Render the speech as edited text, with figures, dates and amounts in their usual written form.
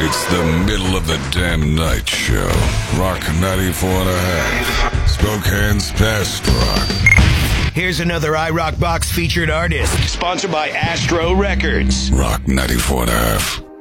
It's the middle of the damn night show. Rock 94.5. Spokane's best rock. Here's another iRock Box featured artist. Sponsored by Astro Records. Rock 94.5.